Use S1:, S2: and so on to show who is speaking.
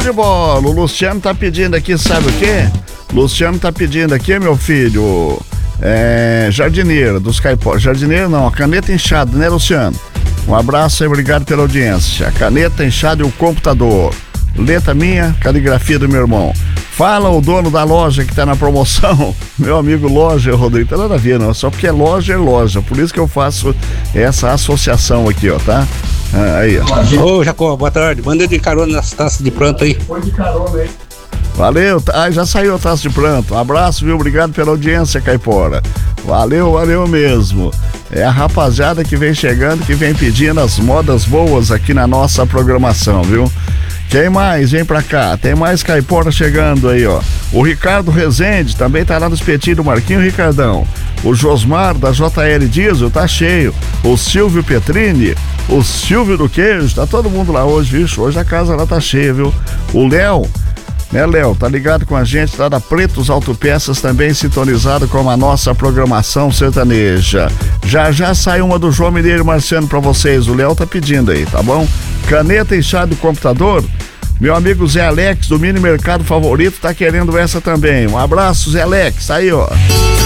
S1: de bola. O Luciano tá pedindo aqui, sabe o quê? Luciano tá pedindo aqui, meu filho, jardineira dos Caipora. Jardineira não, a caneta inchada, né, Luciano? Um abraço e obrigado pela audiência. A caneta inchada e o computador. Letra minha, caligrafia do meu irmão. Fala o dono da loja que tá na promoção. Meu amigo loja, Rodrigo, tá nada a ver, não. Só porque é loja. Por isso que eu faço essa associação aqui, ó, tá? Aí, ó.
S2: Ô, Jacó, boa tarde. Manda de carona nas taças de pranto aí.
S1: Foi de carona aí. Valeu, já saiu a taça de pranto. Um abraço, viu? Obrigado pela audiência, Caipora. Valeu mesmo. É a rapaziada que vem chegando, que vem pedindo as modas boas aqui na nossa programação, viu? Quem mais? Vem pra cá. Tem mais Caipora chegando aí, ó. O Ricardo Rezende também tá lá no espetinho do Marquinho, Ricardão. O Josmar da JL Diesel tá cheio. O Silvio Petrini, o Silvio do Queijo, tá todo mundo lá hoje, viu? Hoje a casa lá tá cheia, viu? O Léo, né, Léo? Tá ligado com a gente lá da Pretos Autopeças, também sintonizado com a nossa programação sertaneja. Já sai uma do João Mineiro e Marciano pra vocês. O Léo tá pedindo aí, tá bom? Caneta inchada do computador. Meu amigo Zé Alex do Mini Mercado Favorito tá querendo essa também. Um abraço, Zé Alex. Aí, ó.